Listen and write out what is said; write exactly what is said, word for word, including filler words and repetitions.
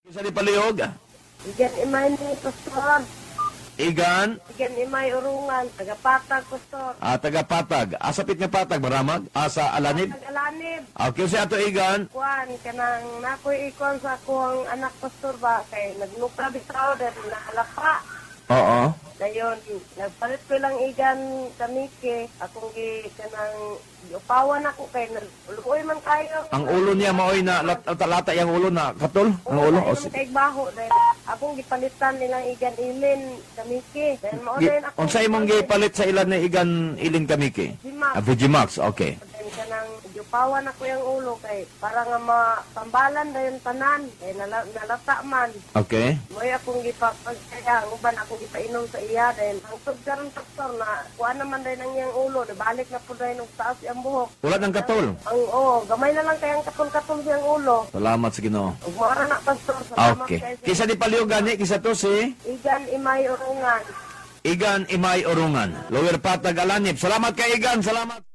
Isa di palihog. Igan imay ni Pastor. Igan, Igan imay urungan. Tagapatag, Pastor. ah, taga-patag. Asapit nga patag, maramag. Asa alanib. Tagalanib. Okay, siya to Igan. Kuan, kanang nakoy ikon sa akong anak Pastor ba. Kay nagnuka bitaw dahil nakalapa. Oo. Dayon, nagpalit ko lang igan kamike. Akong gi kanang upawan ako kay naluluoy man kayo. Ang ulo niya maoy na lat- lata yung ulo na katol. Ang ulo. O, Ang si- kay baho dahil akong gipalitan nilang igan ilin kamike. Dahil mao gi- din ako. Unsay mong gipalit sa ilan na Igan ilin kamiki? Dimax. Ah, Vegimax, okay. Dahil ka nang yupawan ako yung ulo kay para nga mapambalan dayon tanan. Kay nala, nalata man. Okay. Mo'y akong gipapagkaya, ang uban akong gipainom sa iya dahil ang tugkaron doktor na kuha naman dahil ang iyang ulo, nabalik na po dahil ng taas iyang buhok. Wala ng katol. Ang oo, gamay na lang kayang katol-katol siyang ulo. Salamat sa Ginoo. Ug mara na pastor, salamat Okay. kayo sa Kisa di palihog gani, kisa to si igan imay urungan. Igan Imay Urungan. Lower Patag Alanib. Salamat kay Igan. Salamat.